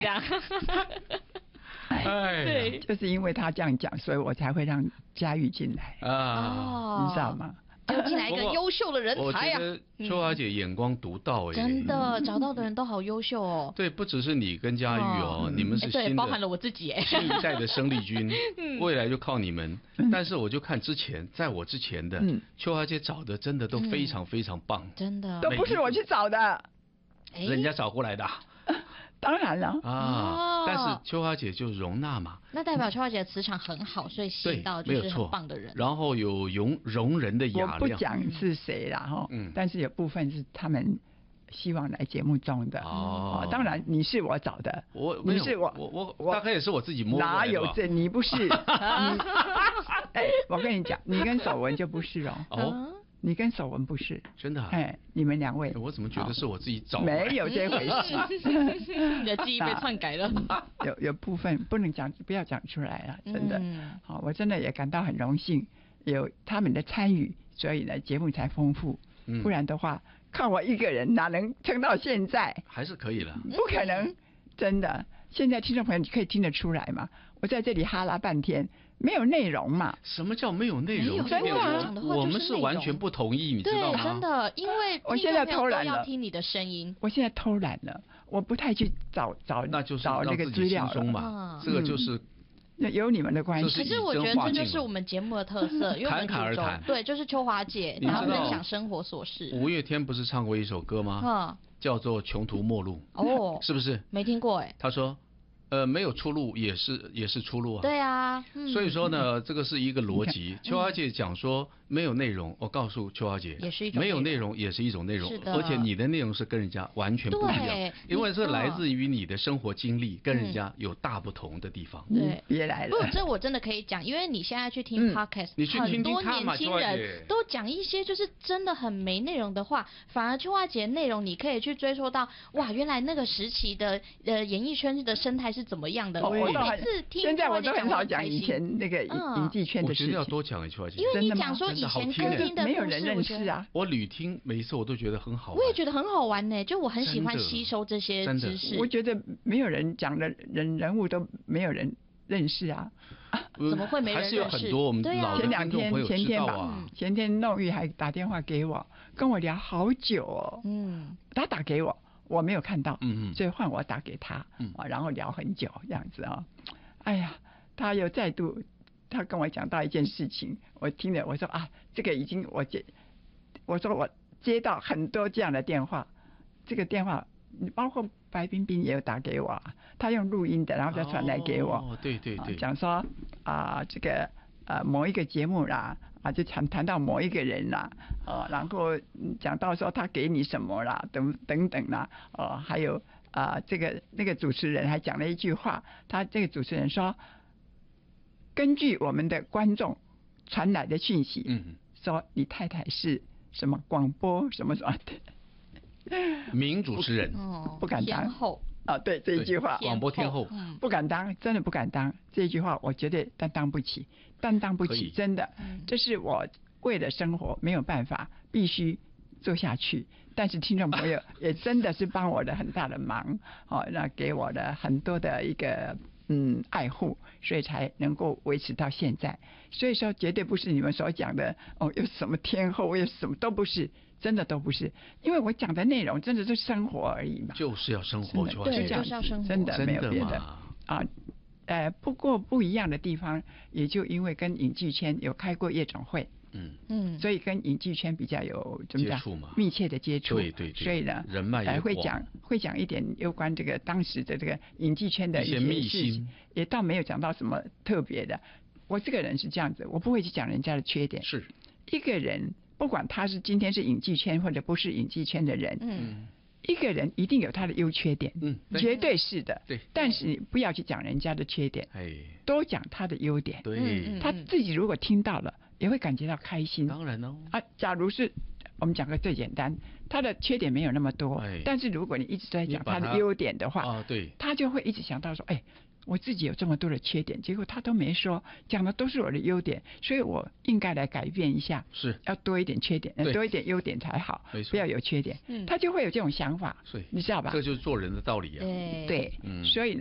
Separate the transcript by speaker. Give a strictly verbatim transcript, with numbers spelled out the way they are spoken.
Speaker 1: 这样。
Speaker 2: 哎，
Speaker 1: 对，
Speaker 3: 就是因为他这样讲，所以我才会让佳玉进来
Speaker 2: 啊，
Speaker 3: 你知道吗？
Speaker 1: 就进来一个优秀的人才呀、啊！
Speaker 2: 我觉得秋华姐眼光独到哎、欸，
Speaker 1: 真的找到的人都好优秀哦。
Speaker 2: 对，不只是你跟佳玉哦，嗯、你们是新的，
Speaker 1: 对，包含了我自己哎，
Speaker 2: 新一代的生力军，未来就靠你们。嗯、但是我就看之前，在我之前的、嗯、秋华姐找的真的都非常非常棒，
Speaker 1: 嗯、真的
Speaker 3: 都不是我去找的，
Speaker 2: 人家找过来的。
Speaker 3: 当然了
Speaker 2: 啊，哦、但是秋华姐就容纳嘛，
Speaker 1: 那代表秋华姐的磁场很好，所以吸引到就是很棒的人，
Speaker 2: 然后有容容人的雅量。
Speaker 3: 我不讲是谁啦哈，嗯，但是有部分是他们希望来节目中的哦。当然你是我找的，
Speaker 2: 我
Speaker 3: 你是我
Speaker 2: 我我大概也是我自己摸的。
Speaker 3: 哪有这？你不是？你哎，我跟你讲，你跟守文就不是哦。哦。你跟守文不是
Speaker 2: 真的、啊，
Speaker 3: 哎，你们两位，
Speaker 2: 我怎么觉得是我自己找的？
Speaker 3: 没有这回事，
Speaker 1: 你的记忆被篡改了。
Speaker 3: 有有部分不能讲，不要讲出来了，真的。好、嗯，我真的也感到很荣幸，有他们的参与，所以呢，节目才丰富。嗯、不然的话，靠我一个人哪能撑到现在？
Speaker 2: 还是可以了，
Speaker 3: 不可能，真的。现在听众朋友，你可以听得出来嘛？我在这里哈拉半天。没有内容嘛？
Speaker 2: 什么叫没有内容？
Speaker 1: 真
Speaker 3: 的，
Speaker 2: 我们是完全不同意，你知道吗？
Speaker 1: 对，真的，因为
Speaker 3: 我现在偷懒了，
Speaker 1: 要听你的声音。
Speaker 3: 我现在偷懒了，我不太去找找
Speaker 2: 那就是
Speaker 3: 找那个资料了
Speaker 2: 嘛。这个就是
Speaker 3: 有你们的关系。
Speaker 1: 可是我觉得这就是我们节目的特色，因为我们主轴对，就是秋华姐，然后分享生活琐事。
Speaker 2: 五月天不是唱过一首歌吗？嗯，叫做《穷途末路》。哦，是不是？
Speaker 1: 没听过哎。
Speaker 2: 他说。呃，没有出路也是也是出路啊。
Speaker 1: 对啊，
Speaker 2: 嗯、所以说呢，这个是一个逻辑。秋华姐讲说没有内容，我告诉秋华姐，
Speaker 1: 也是一种
Speaker 2: 没有内容也是一种内容，
Speaker 1: 是的。
Speaker 2: 而且你的内容是跟人家完全不一样，因为是来自于你的生活经历，跟人家有大不同的地方。
Speaker 1: 嗯、对，
Speaker 3: 别来了。
Speaker 1: 不，这我真的可以讲，因为你现在去听 podcast，、嗯、
Speaker 2: 你去听听
Speaker 1: 很多年轻人都讲一些就是真的很没内容的话，反而秋华姐内容你可以去追溯到，哇，原来那个时期的呃演艺圈的生态是怎么样的。
Speaker 3: 哦我每次听现在我都很少讲以前那个影剧圈的事情。我
Speaker 2: 觉得要多讲一句话，
Speaker 1: 因为你讲说以前歌厅的
Speaker 3: 没有人认识啊。
Speaker 2: 我屡听，每一次我都觉得很好玩。
Speaker 1: 我也觉得很好玩呢，就我很喜欢吸收这些知识。
Speaker 3: 我觉得没有人讲的人人物都没有人认识啊。
Speaker 1: 怎么会没人认识？
Speaker 2: 还是有很多我们老的听众朋友知道啊。
Speaker 3: 前天弄玉还打电话给我，跟我聊好久哦。嗯，他打给我。我没有看到，嗯嗯，所以换我打给他，嗯啊，然后聊很久这样子啊、哦，哎呀，他又再度，他跟我讲到一件事情，我听了，我说啊，这个已经我接，我说我接到很多这样的电话，这个电话包括白冰冰也有打给我，他用录音的，然后再传来给我，
Speaker 2: 哦，对对对，
Speaker 3: 讲说啊，这个呃某一个节目啦。啊，就谈谈到某一个人啦，呃，然后讲到说他给你什么啦，等等等啦，呃，还有啊、呃，这个那个主持人还讲了一句话，他这个主持人说，根据我们的观众传来的讯息，嗯，说你太太是什么广播什么什么的
Speaker 2: 名主持人，
Speaker 3: 不, 不敢当。啊，对这一句话，
Speaker 2: 广播天后、
Speaker 3: 嗯、不敢当，真的不敢当。这一句话，我觉得担当不起，担当不起，真的。嗯、这是我为了生活没有办法，必须做下去。但是听众朋友也真的是帮我的很大的忙，哦，那给我的很多的一个嗯爱护，所以才能够维持到现在。所以说，绝对不是你们所讲的哦，有什么天后，有什么都不是。真的都不是，因为我讲的内容真的是生活而已嘛，
Speaker 2: 就是要生活，
Speaker 1: 对，就是要生活，
Speaker 3: 真的没有别的啊。呃，不过不一样的地方，也就因为跟影剧圈有开过夜总会，嗯嗯，所以跟影剧圈比较有怎么讲密切的接触，
Speaker 2: 对对对，
Speaker 3: 所以呢，
Speaker 2: 人脉也
Speaker 3: 会讲会讲一点有关这个当时的这个影剧圈的一些
Speaker 2: 秘
Speaker 3: 辛，也倒没有讲到什么特别的。我这个人是这样子，我不会去讲人家的缺点，
Speaker 2: 是
Speaker 3: 一个人。不管他是今天是影剧圈或者不是影剧圈的人，嗯，一个人一定有他的优缺点，嗯，绝对是的，
Speaker 2: 对。
Speaker 3: 但是你不要去讲人家的缺点，哎，多讲他的优点，
Speaker 2: 对。
Speaker 3: 他自己如果听到了，也会感觉到开心。
Speaker 2: 当然哦。
Speaker 3: 啊，假如是我们讲个最简单，他的缺点没有那么多，
Speaker 2: 哎、
Speaker 3: 但是如果你一直在讲他的优点的话，
Speaker 2: 啊，对，
Speaker 3: 他就会一直想到说，哎。我自己有这么多的缺点，结果他都没说，讲的都是我的优点，所以我应该来改变一下，
Speaker 2: 是
Speaker 3: 要多一点缺点，多一点优点才好，不要有缺点，嗯、他就会有这种想法，你知道吧？
Speaker 2: 这就是做人的道理啊。
Speaker 3: 对，对，嗯、所以。